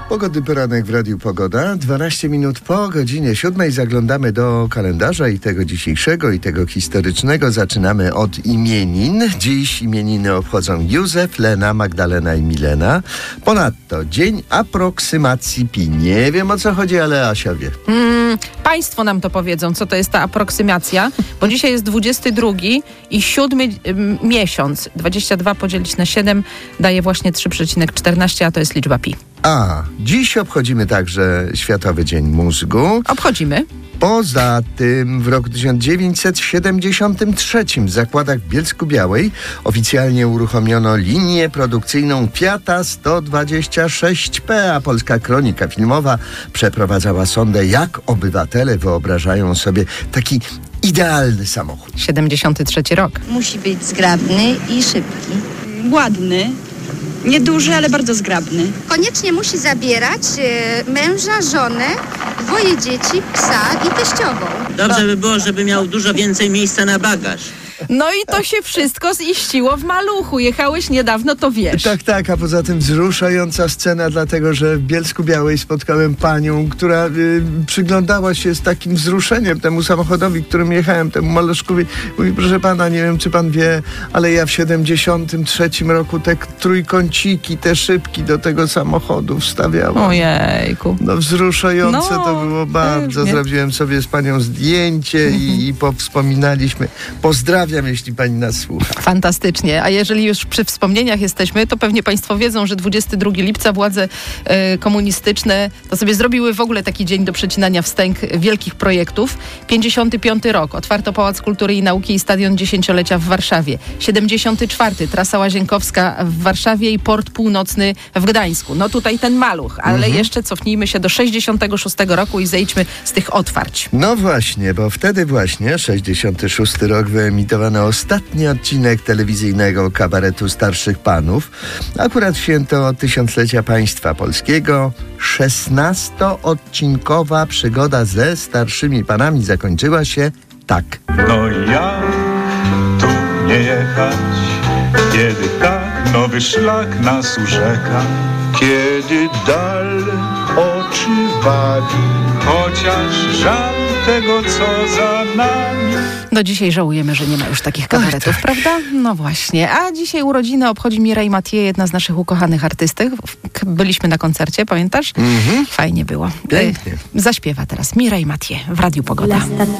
Pogodny poranek w Radiu Pogoda. 12 minut po godzinie 7 zaglądamy do kalendarza i tego dzisiejszego, i tego historycznego. Zaczynamy od imienin. Dziś imieniny obchodzą Józef, Lena, Magdalena i Milena. Ponadto dzień aproksymacji pi. Nie wiem, o co chodzi, ale Asia wie. Państwo nam to powiedzą, co to jest ta aproksymacja, bo dzisiaj jest 22 i 7 miesiąc. 22 podzielić na 7 daje właśnie 3,14, a to jest liczba pi. A, dziś obchodzimy także Światowy Dzień Mózgu. Obchodzimy. Poza tym w roku 1973 w zakładach w Bielsku-Białej oficjalnie uruchomiono linię produkcyjną Fiata 126P, a Polska Kronika Filmowa przeprowadzała sondę, jak obywatele wyobrażają sobie taki idealny samochód. 73 rok. Musi być zgrabny i szybki. Ładny, nieduży, ale bardzo zgrabny. Koniecznie musi zabierać męża, żonę, 2 dzieci, psa i teściową. Dobrze by było, żeby miał dużo więcej miejsca na bagaż. No i to się wszystko ziściło w maluchu. Jechałeś niedawno, to wiesz. Tak, a poza tym wzruszająca scena, dlatego że w Bielsku-Białej spotkałem panią, która przyglądała się z takim wzruszeniem temu samochodowi, którym jechałem, temu maluszkowi. Mówi, proszę pana, nie wiem, czy pan wie, ale ja w 73 roku te trójkąciki, te szybki do tego samochodu wstawiałem. Ojejku. No wzruszające to było bardzo. Pewnie. Zrobiłem sobie z panią zdjęcie i powspominaliśmy. Pozdrawiam, jeśli pani nas słucha. Fantastycznie. A jeżeli już przy wspomnieniach jesteśmy, to pewnie państwo wiedzą, że 22 lipca władze komunistyczne to sobie zrobiły w ogóle taki dzień do przecinania wstęg wielkich projektów. 55 rok. Otwarto Pałac Kultury i Nauki i Stadion Dziesięciolecia w Warszawie. 74. Trasa Łazienkowska w Warszawie i Port Północny w Gdańsku. No tutaj ten maluch, ale jeszcze cofnijmy się do 66 roku i zejdźmy z tych otwarć. No właśnie, bo wtedy właśnie, 66 rok, wyemitowano ostatni odcinek telewizyjnego kabaretu Starszych Panów. Akurat święto tysiąclecia państwa polskiego. 16-odcinkowa przygoda ze Starszymi Panami zakończyła się tak. No jak tu nie jechać, kiedy tak nowy szlak nas urzeka, kiedy dal oczy bawi, chociaż żal tego, co za nami. Do dzisiaj żałujemy, że nie ma już takich kabaretów, prawda? No właśnie. A dzisiaj urodziny obchodzi Mireille Mathieu, jedna z naszych ukochanych artystek. Byliśmy na koncercie, pamiętasz? Fajnie było. Pięknie. Zaśpiewa teraz Mireille Mathieu w Radiu Pogoda.